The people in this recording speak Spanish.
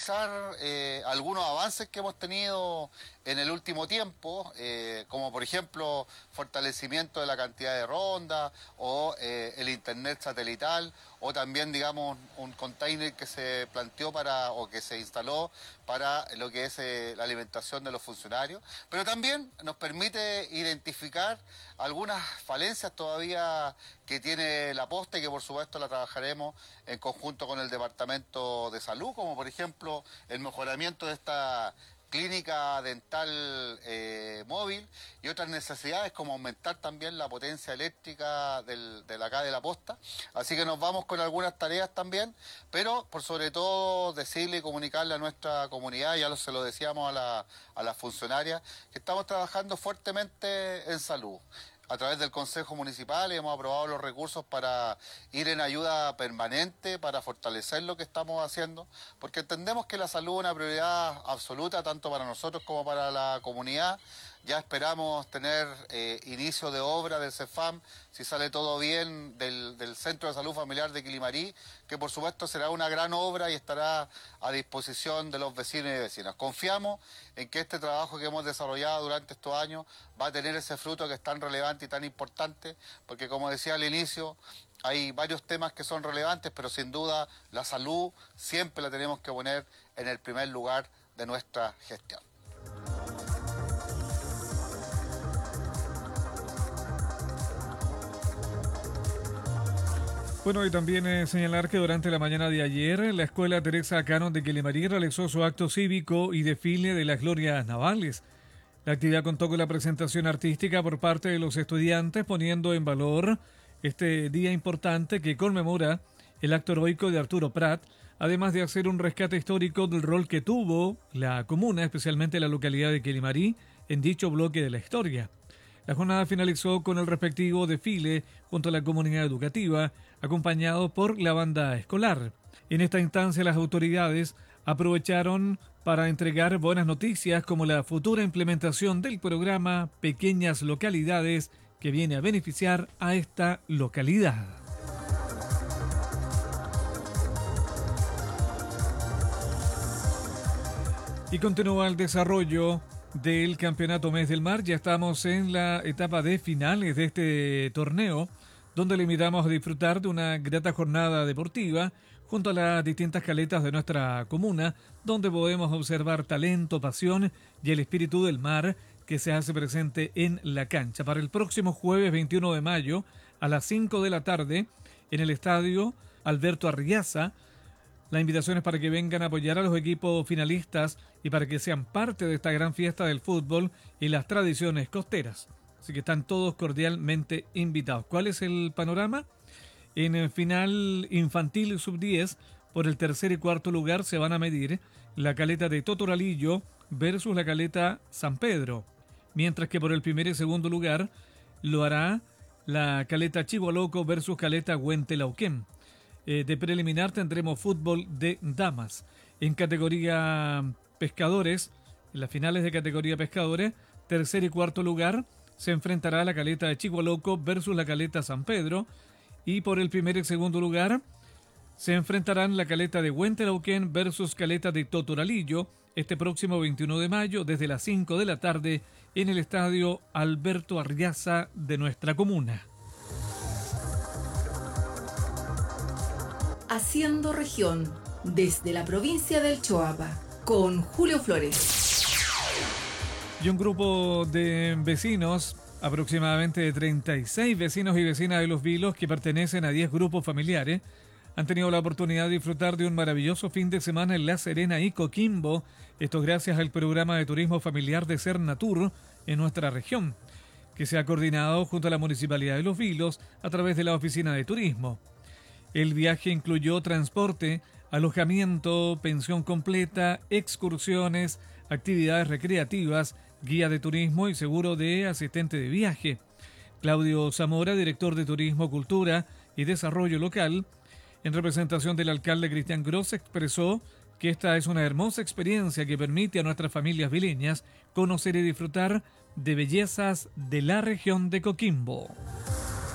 mostrar algunos avances que hemos tenido en el último tiempo, como por ejemplo fortalecimiento de la cantidad de rondas o el internet satelital, o también, digamos, un container que se planteó o que se instaló para lo que es la alimentación de los funcionarios, pero también nos permite identificar algunas falencias todavía que tiene la posta y que por supuesto la trabajaremos en conjunto con el Departamento de Salud, como por ejemplo el mejoramiento de esta clínica dental móvil y otras necesidades como aumentar también la potencia eléctrica de acá de la posta. Así que nos vamos con algunas tareas también, pero por sobre todo decirle y comunicarle a nuestra comunidad, se lo decíamos a las funcionarias, que estamos trabajando fuertemente en salud. A través del Consejo Municipal hemos aprobado los recursos para ir en ayuda permanente, para fortalecer lo que estamos haciendo, porque entendemos que la salud es una prioridad absoluta, tanto para nosotros como para la comunidad. Ya esperamos tener inicio de obra del CEFAM, si sale todo bien, del Centro de Salud Familiar de Quilimarí, que por supuesto será una gran obra y estará a disposición de los vecinos y vecinas. Confiamos en que este trabajo que hemos desarrollado durante estos años va a tener ese fruto que es tan relevante y tan importante, porque como decía al inicio, hay varios temas que son relevantes, pero sin duda la salud siempre la tenemos que poner en el primer lugar de nuestra gestión. Bueno, y también señalar que durante la mañana de ayer, la Escuela Teresa Canon de Quilimarí realizó su acto cívico y desfile de las glorias navales. La actividad contó con la presentación artística por parte de los estudiantes, poniendo en valor este día importante que conmemora el acto heroico de Arturo Prat, además de hacer un rescate histórico del rol que tuvo la comuna, especialmente la localidad de Quilimarí, en dicho bloque de la historia. La jornada finalizó con el respectivo desfile junto a la comunidad educativa, acompañado por la banda escolar. En esta instancia, las autoridades aprovecharon para entregar buenas noticias como la futura implementación del programa Pequeñas Localidades, que viene a beneficiar a esta localidad. Y continúa el desarrollo del Campeonato Mes del Mar. Ya estamos en la etapa de finales de este torneo, donde le invitamos a disfrutar de una grata jornada deportiva junto a las distintas caletas de nuestra comuna, donde podemos observar talento, pasión y el espíritu del mar que se hace presente en la cancha. Para el próximo jueves 21 de mayo a las 5 de la tarde en el estadio Alberto Arriaza, la invitación es para que vengan a apoyar a los equipos finalistas y para que sean parte de esta gran fiesta del fútbol y las tradiciones costeras. Así que están todos cordialmente invitados. ¿Cuál es el panorama? En el final infantil sub-10, por el tercer y cuarto lugar se van a medir la caleta de Totoralillo versus la caleta San Pedro. Mientras que por el primer y segundo lugar lo hará la caleta Chihualoco versus caleta Huentelauquén. De preliminar tendremos fútbol de damas. En categoría pescadores, en las finales de categoría pescadores, tercer y cuarto lugar, se enfrentará la caleta de Chihualoco versus la caleta San Pedro. Y por el primer y segundo lugar, se enfrentarán la caleta de Huentelauquén versus caleta de Totoralillo este próximo 21 de mayo desde las 5 de la tarde en el estadio Alberto Arriaza de nuestra comuna. Haciendo región desde la provincia del Choapa con Julio Flores. Y un grupo de vecinos, aproximadamente de 36 vecinos y vecinas de Los Vilos que pertenecen a 10 grupos familiares, han tenido la oportunidad de disfrutar de un maravilloso fin de semana en La Serena y Coquimbo, esto gracias al programa de turismo familiar de Cernatur en nuestra región, que se ha coordinado junto a la Municipalidad de Los Vilos a través de la Oficina de Turismo. El viaje incluyó transporte, alojamiento, pensión completa, excursiones, actividades recreativas, guía de turismo y seguro de asistente de viaje. Claudio Zamora, director de Turismo, Cultura y Desarrollo Local, en representación del alcalde Cristian Gross, expresó que esta es una hermosa experiencia que permite a nuestras familias vileñas conocer y disfrutar de bellezas de la región de Coquimbo.